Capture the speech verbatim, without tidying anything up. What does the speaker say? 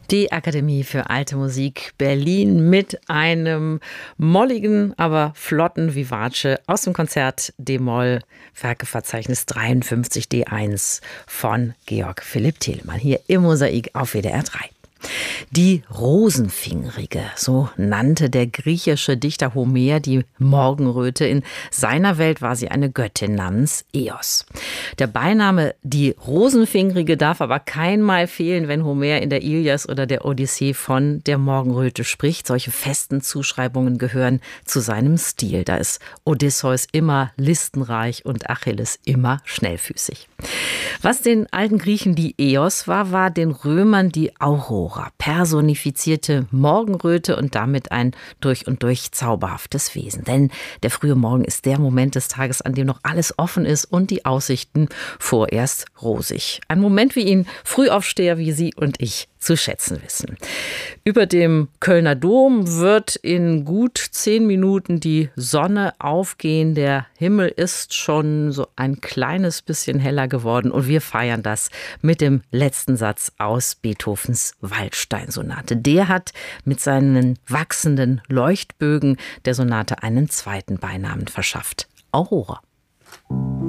Die Akademie für Alte Musik Berlin mit einem molligen, aber flotten Vivace aus dem Konzert D-Moll, Werkeverzeichnis dreiundfünfzig D eins von Georg Philipp Telemann, hier im Mosaik auf W D R drei. Die Rosenfingerige, so nannte der griechische Dichter Homer die Morgenröte. In seiner Welt war sie eine Göttin namens Eos. Der Beiname die Rosenfingerige darf aber keinmal fehlen, wenn Homer in der Ilias oder der Odyssee von der Morgenröte spricht. Solche festen Zuschreibungen gehören zu seinem Stil. Da ist Odysseus immer listenreich und Achilles immer schnellfüßig. Was den alten Griechen die Eos war, war den Römern die Aurora, personifizierte Morgenröte und damit ein durch und durch zauberhaftes Wesen. Denn der frühe Morgen ist der Moment des Tages, an dem noch alles offen ist und die Aussichten vorerst rosig. Ein Moment, wie ihn Frühaufsteher wie Sie und ich zu schätzen wissen. Über dem Kölner Dom wird in gut zehn Minuten die Sonne aufgehen. Der Himmel ist schon so ein kleines bisschen heller geworden und wir feiern das mit dem letzten Satz aus Beethovens Waldstein-Sonate. Der hat mit seinen wachsenden Leuchtbögen der Sonate einen zweiten Beinamen verschafft: Aurora.